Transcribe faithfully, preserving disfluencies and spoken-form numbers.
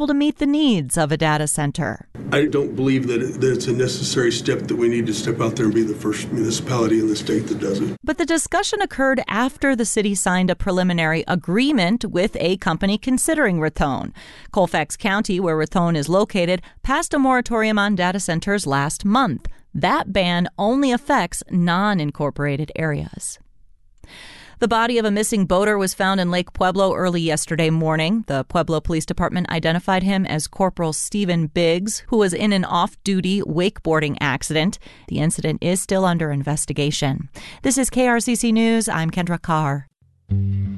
able to meet the needs of a data center. I don't believe that, it, that it's a necessary step that we need to step out there and be the first municipality in the state that does it. But the discussion occurred after the city signed a preliminary agreement with a company considering Raton. Colfax County, where Raton is located, passed a moratorium on data centers last month. That ban only affects non-incorporated areas. The body of a missing boater was found in Lake Pueblo early yesterday morning. The Pueblo Police Department identified him as Corporal Stephen Biggs, who was in an off-duty wakeboarding accident. The incident is still under investigation. This is K R C C News. I'm Kendra Carr.